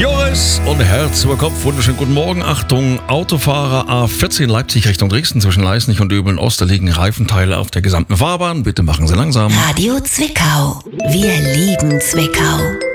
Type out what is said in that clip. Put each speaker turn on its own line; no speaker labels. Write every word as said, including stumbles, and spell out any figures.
Joris und Herz über Kopf, wunderschönen guten Morgen. Achtung, Autofahrer A vierzehn Leipzig Richtung Dresden zwischen Leisnig und Döbeln Ost, da liegen Reifenteile auf der gesamten Fahrbahn. Bitte machen Sie langsam.
Radio Zwickau. Wir lieben Zwickau.